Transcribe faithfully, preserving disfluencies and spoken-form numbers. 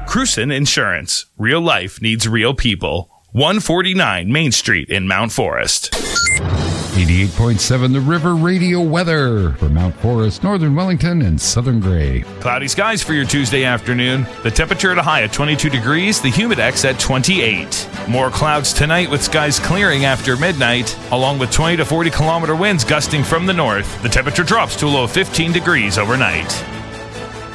Cruson Insurance. Real life needs real people. one forty-nine Main Street in Mount Forest. eighty-eight point seven The River Radio weather for Mount Forest, Northern Wellington, and Southern Gray. Cloudy skies for your Tuesday afternoon. The temperature at a high of twenty-two degrees, the humidex at twenty-eight. More clouds tonight with skies clearing after midnight, along with twenty to forty kilometer winds gusting from the north. The temperature drops to a low of fifteen degrees overnight.